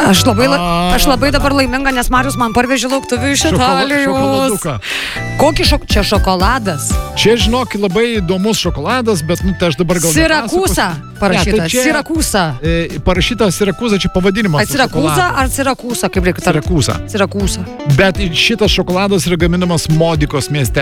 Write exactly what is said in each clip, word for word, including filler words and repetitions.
Aš labai, aš labai dabar laiminga, nes Marius man parvežė lauktuvių iš Italijos. Kokį šok... Čia šokoladas? Čia, žinok, labai įdomus šokoladas, bet, nu, tai aš dabar gal... Sirakusa parašyta. Ne, tai čia, Sirakusa. E, parašyta Sirakusa, čia pavadinimas. Ar Sirakusa ar Sirakusa, kaip reikia tarti? Sirakusa. Sirakusa. Bet šitas šokoladas yra gaminamas Modikos mieste.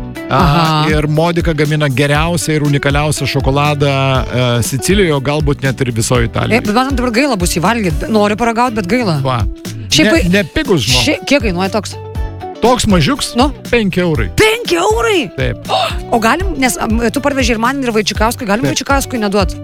Aha. Ir Modika gamina geriausią ir unikaliausią šokoladą e, Sicilijoje, galbūt net ir visoje Italijoje. E, bet man dabar gaila bus įvalgyti. Noriu paragauti, bet gaila. Va. Šiaip, ne, ne pigus, žinau. Ši, kiek kainuoja toks? Toks mažiuks? Nu? Penki eurai. Penki eurai? Taip. O galim, nes tu parveži ir man, ir Vaičikauskui, galim Vaičikauskui neduot?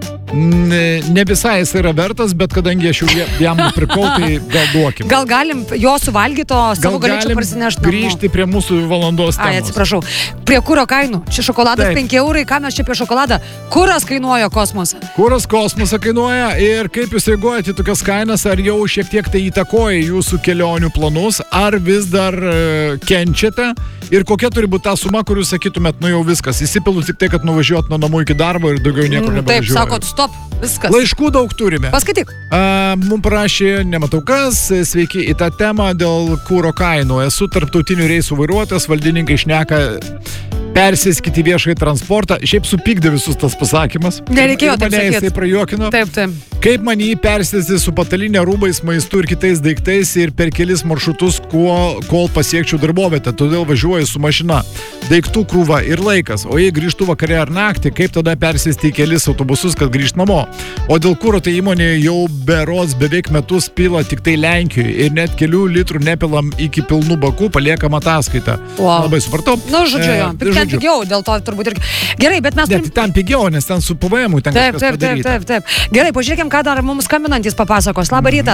Ne, ne visai jis yra vertas, bet kadangi aš jau jam nupirkau, tai gal duokim. Gal galim jo suvalgyti, o savo galėčiau parsinešti namo. Grįžti prie mūsų valandos temos. Ai, atsiprašau. Prie kuro kainų. Čia šokoladas penki eurai, ką mes čia apie šokoladą? Kuras kainuoja kosmosą? Kuras kosmosą kainuoja ir kaip jūs reaguojate į tokias kainas, ar jau šiek tiek tai įtakoja jūsų kelionių planus, ar vis dar uh, kenčiate ir kokia turi būti ta suma, kur jūs sakytumėt, nu jau viskas, įsipilu tik tai, kad nuvažiuot nuo namų iki darbo ir daugiau niekur nebevažiuoju. Taip, sakot, stop, viskas. Laiškų daug turime. Paskaityk. Uh, mums parašė, nematau kas, sveiki į tą temą dėl kuro kainų. Esu tarptautinių reisų vairuotojas, valdininkai šneka, persiskiti viešai transportą. Šiaip supykdė visus tas pasakymas. Nereikėjo taip sakyti. Jisai prajuokino. Taip, taip. Kaip man jį persėsti su patalinė rūbais, maistu ir kitais daiktais ir per kelis maršrutus, kuo, kol pasiekčiau darbovietę. Todėl važiuoju su mašina. Daiktų krūva ir laikas. O jei grįžtų vakare ar naktį, kaip tada persėsti į kelis autobusus, kad grįžt namo? O dėl kuro tai įmonė jau berods beveik metus pila tik tai Lenkijoje ir net kelių litrų nepilam iki pilnų bakų, paliekam ataskaitą. Wow. Labai supratau. Nu, žodžiu, jo. E, ten pigiau, dėl to turbūt ir... Gerai, bet mes... Turim... Net ten pigiau, nes ten su P V M-u ten taip, kažkas taip, padaryta. Taip, taip, taip. Gerai, pažiūrėkim, ką dar mums skambinantis papasakos. Labą rytą.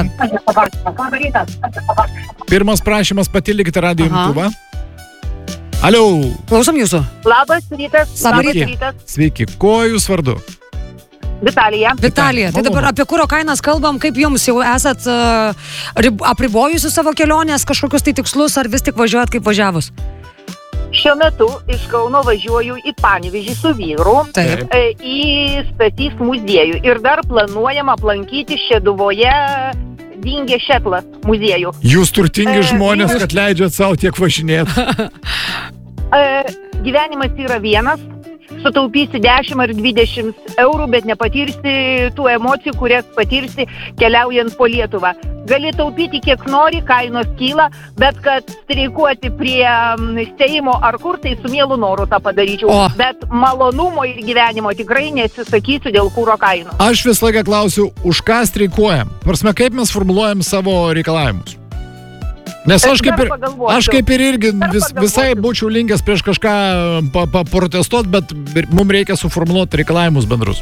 Labą rytą. Pirmas prašymas, patildykite radijo imtuvą. Alio. Klausom jūsų. Labas rytas. Labas rytas. Sveiki. Kuo jūs vardu? Vitalija. Vitalija. Tai dabar apie kuro kainas kalbam, kaip jums jau esat uh, apribojusi savo kelionės, kažkokius tai tikslus, ar vis tik važiuojat kaip važiavus? Šiuo metu iš Kauno važiuoju į Panevėžį su vyru, Taip. į Stasys muziejų ir dar planuojam aplankyti Šeduvoje Vingė Šetlas muziejų. Jūs turtingi E, žmonės, jūs- kad leidžiat savo tiek važinėti. E, gyvenimas yra vienas, sutaupysi dešimt ar dvidešimt eurų, bet nepatirsi tų emocijų, kurias patirsi keliaujant po Lietuvą. Gali taupyti kiek nori, kainos kyla, bet kad streikuoti prie mm, Seimo ar kur, tai su mielu noru tą padaryčiau. O. Bet malonumo ir gyvenimo tikrai nesisakysiu dėl kuro kainų. Aš visą laiką klausiu, už ką streikuojam? Prasme, kaip mes formuluojam savo reikalavimus? Nes aš kaip ir, Dar pagalvosiu. aš kaip ir irgi Dar vis, visai pagalvosiu. būčiau linkęs prieš kažką pa, pa, protestuoti, bet mums reikia suformuluoti reikalavimus bendrus.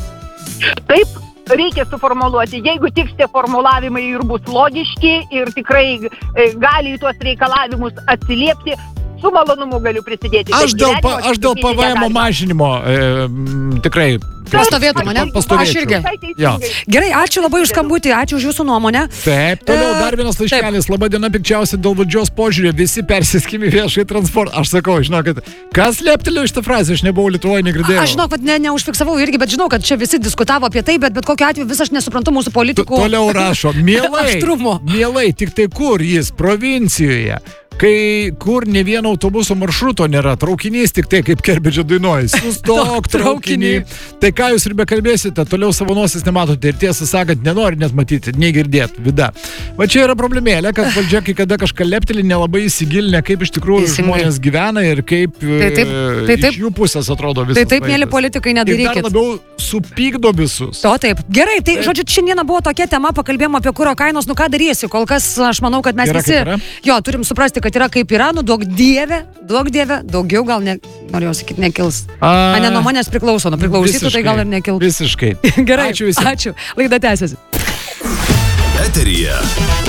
Taip, reikia suformuluoti. Jeigu tik tie formulavimai ir bus logiški ir tikrai e, gali į tuos reikalavimus atsiliepti, su malonumu galiu prisidėti. Aš Bet dėl, pa, gyvenimo aš dėl P V M negalima. mažinimo e, m, tikrai... Pastovėtum, Taip, ane? aš Pastovėčiau. Aš irgi. Visai teisingai. Jo. Gerai, ačiū labai už skambutį, ačiū už jūsų nuomonę. Taip, toliau E, dar vienas laiškelis. Labą dieną, pikčiausia dėl valdžios požiūrė. Visi persiskimi viešai transportą. Aš sakau, žinokit, kas leptelėjo šitą frazę, aš nebuvau Lietuvoje, negirdėjau. Aš žinau, kad ne, neužfiksavau irgi, bet žinau, kad čia visi diskutavo apie tai, bet bet kokiu atveju vis aš nesuprantu mūsų Tu- politikų. Toliau rašo, mielai, Aštrumo. mielai, tik tai kur jis, provincijoje, kai kur ne vieno autobuso maršruto nėra, traukinys tik tai, kaip Kerbedžio dainuoja, sustok traukinį. Tai ką jūs ir bekalbėsite, toliau savo nosis nematote ir tiesą sakant, nenori net matyti, negirdėt, vida. Va čia yra problemėlė, kad valdžia kai kada kažką leptelį nelabai įsigilinę, kaip iš tikrųjų Teisingai. žmonės gyvena ir kaip Tai taip, e, tai taip. iš jų pusės atrodo visas. Tai taip, mėly vaizdas. politikai, Ir dar nedarykit. labiau supykdo visus. O taip. Gerai, tai žodžiu, šiandieną buvo tokia tema, pakalbėjom apie kuro kainos, nu ką darysi, kol kas aš manau, kad mes Yra visi, kaip yra. jo, turim suprasti, kad yra kaip yra, nu duok dieve, duok dieve, daugiau gal ne, norėjau sakyti, nekils. A, A ne nuo manęs priklauso, nu priklausytų, tai gal ir nekils. Visiškai. Gerai, Ačiū visiems. ačiū. Laida tęsiasi. Eteryje